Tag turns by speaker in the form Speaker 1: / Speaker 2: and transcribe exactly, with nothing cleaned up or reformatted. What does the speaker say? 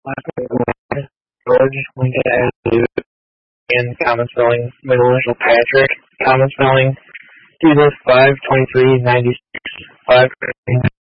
Speaker 1: Last name Glenn, George, Lincoln, as David, and common spelling, middle initial Patrick, common spelling, Jesus five twenty three ninety six five